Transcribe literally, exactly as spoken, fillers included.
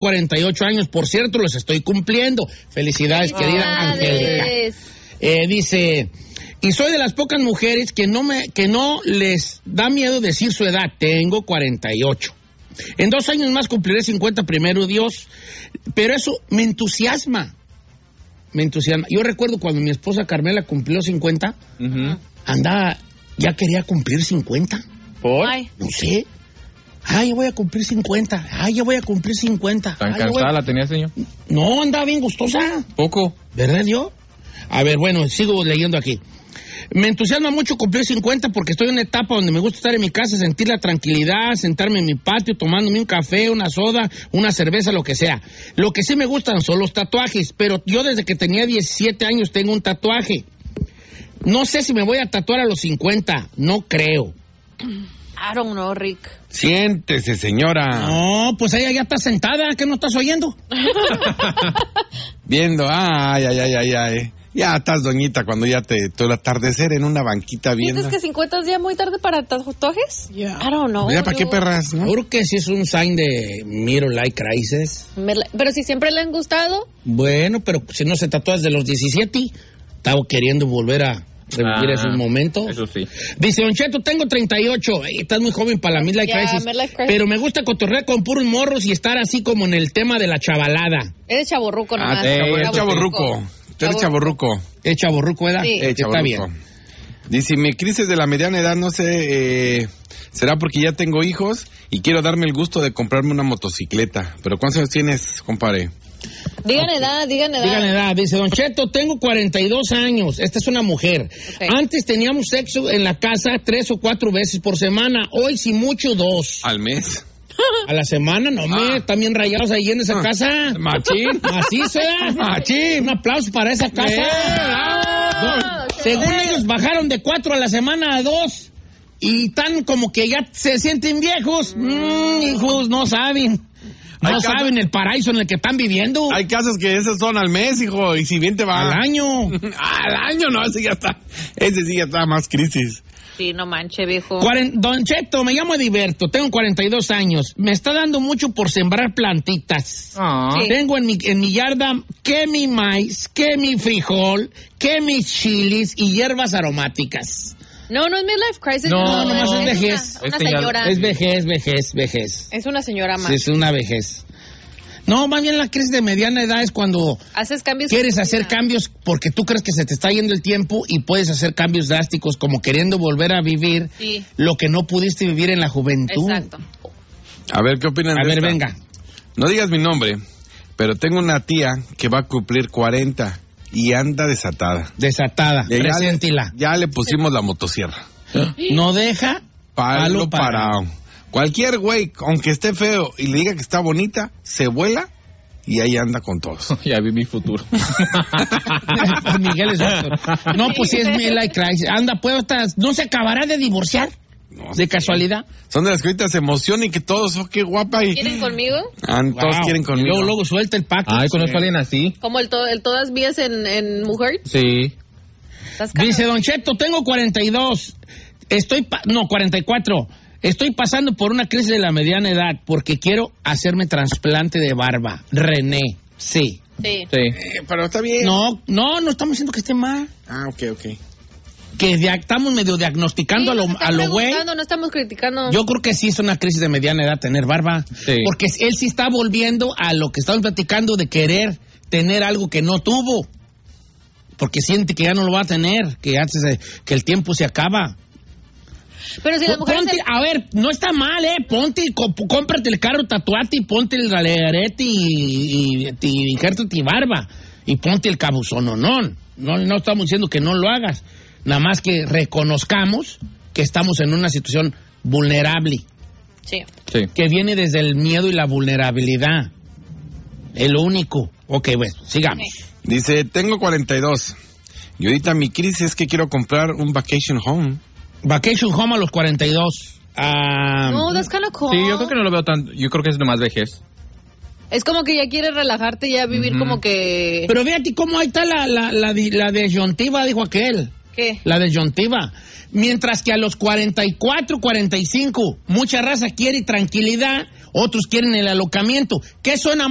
cuarenta y ocho años, por cierto, los estoy cumpliendo. Felicidades, querida Angélica. Eh, dice, y soy de las pocas mujeres que no me, que no les da miedo decir su edad. Tengo cuarenta y ocho. En dos años más cumpliré cincuenta, primero Dios. Pero eso me entusiasma. Me entusiasma. Yo recuerdo cuando mi esposa Carmela cumplió cincuenta, uh-huh. andaba, ya quería cumplir cincuenta. ¿Por? No sé. Ay, ya voy a cumplir cincuenta. Ay, ya voy a cumplir cincuenta. ¿Tan Ay, cansada a... la tenía, señor? No, andaba bien gustosa. ¿Poco? ¿Verdad, yo? A ver, bueno, sigo leyendo aquí. Me entusiasma mucho cumplir cincuenta porque estoy en una etapa donde me gusta estar en mi casa, sentir la tranquilidad, sentarme en mi patio, tomándome un café, una soda, una cerveza, lo que sea. Lo que sí me gustan son los tatuajes, pero yo desde que tenía diecisiete años tengo un tatuaje. No sé si me voy a tatuar a los cincuenta, no creo. I don't know, Rick. Siéntese, señora. No, pues ella ya está sentada, ¿qué no estás oyendo? Viendo, ay, ay, ay, ay, ay. Ya estás, doñita, cuando ya te... todo el atardecer en una banquita viendo. ¿Dices que cincuenta es ya muy tarde para tatuajes? Yeah. I don't know. ¿Ya para qué perras, no? Seguro que sí es un sign de middle life crisis. Pero si siempre le han gustado. Bueno, pero si no se tatúa desde los diecisiete, estaba queriendo volver a revivir Ah, esos momentos. Eso sí. Dice, Don Cheto, tengo treinta y ocho. Ay, estás muy joven para la midlife, yeah, crisis, midlife crisis. pero me gusta cotorrear con puros morros y estar así como en el tema de la chavalada. Eres chavorruco nomás. Ah, es chavorruco. Tú eres chavorruco. ¿Es chavorruco, edad? Sí. Eh, Está bien. Dice, mi crisis de la mediana edad, no sé, eh, será porque ya tengo hijos y quiero darme el gusto de comprarme una motocicleta. ¿Pero cuántos años tienes, compadre? Digan okay. edad, digan edad. Digan edad. Dice, Don Cheto, tengo cuarenta y dos años. Esta es una mujer. Okay. Antes teníamos sexo en la casa tres o cuatro veces por semana. Hoy, si mucho, dos. ¿Al mes? A la semana, no, me, ah. están bien rayados ahí en esa ah. casa. Machín. Macizo, ¿eh? Machín. Un aplauso para esa casa. Yeah. No, según yeah. ellos, bajaron de cuatro a la semana a dos. Y están como que ya se sienten viejos. Mm, hijos, no saben. No Hay saben casas, el paraíso en el que están viviendo. Hay casas que esas son al mes, hijo, y si bien te va... Al año. Al año, no, ese ya está. Ese sí ya está más crisis. Sí, no manche, viejo. Cuaren, Don Cheto, me llamo Ediberto, tengo cuarenta y dos años. Me está dando mucho por sembrar plantitas. Ah. Sí. Tengo en mi, en mi yarda que mi maíz, que mi frijol, que mis chilis y hierbas aromáticas. No, no es midlife crisis. No, no, nomás no, es vejez. Una, una señora. Es vejez, vejez, vejez. Es una señora más. Sí, es una vejez. No, más bien la crisis de mediana edad es cuando haces cambios, quieres hacer cambios porque tú crees que se te está yendo el tiempo y puedes hacer cambios drásticos como queriendo volver a vivir sí. lo que no pudiste vivir en la juventud. Exacto. A ver, ¿qué opinan a de ver, esta? venga. No digas mi nombre, pero tengo una tía que va a cumplir cuarenta y anda desatada. Desatada, ya preséntila. Le, ya le pusimos la motosierra. No deja palo, palo parado. parado. Cualquier güey, aunque esté feo y le diga que está bonita, se vuela y ahí anda con todos. Ya vi mi futuro. Miguel es otro. No, pues sí es midlife crisis. Anda, pues, ¿no se acabará de divorciar? No, ¿de casualidad? Son de las que ahorita se emocionan y que todos, oh, qué guapa. Y... ¿Quieren conmigo? Ah, todos wow. quieren conmigo. Y luego, luego suelta el pack. Ay, conozco a alguien así. ¿Como el, to- el todas vías en, en mujer? Sí. Dice, Don Cheto, tengo cuarenta y dos. Estoy, pa- no, cuarenta y cuatro. Estoy pasando por una crisis de la mediana edad porque quiero hacerme trasplante de barba. René, sí. Sí. Sí. Eh, pero está bien. No, no, no estamos diciendo que esté mal. Ah, ok, ok. Que dia- estamos medio diagnosticando Sí, a lo, a lo güey. No estamos criticando. Yo creo que sí es una crisis de mediana edad tener barba. Sí. Porque él sí está volviendo a lo que estamos platicando de querer tener algo que no tuvo. Porque siente que ya no lo va a tener, que, antes de, que el tiempo se acaba. Pero si la mujer ponte, se... A ver, no está mal, ¿eh? Ponte, comp- cómprate el carro, tatuate y ponte el galerete y, y, y, y jértate barba. Y ponte el cabuzononón. No, no estamos diciendo que no lo hagas. Nada más que reconozcamos que estamos en una situación vulnerable. Sí. Sí. Que viene desde el miedo y la vulnerabilidad. Es lo único. Ok, bueno, sigamos. Sí. Dice, tengo cuarenta y dos. Y ahorita mi crisis es que quiero comprar un vacation home. Vacation home a los cuarenta y dos. Ah, No, that's kind of cool. Sí, yo creo que no lo veo tan... Yo creo que es nomás vejez. Es como que ya quieres relajarte, ya vivir uh-huh. como que... Pero fíjate cómo ahí está la, la, la, la desyuntiva, dijo aquel. ¿Qué? La desyuntiva. Mientras que a los cuarenta y cuatro, cuarenta y cinco, mucha raza quiere tranquilidad, otros quieren el alocamiento. ¿Qué suena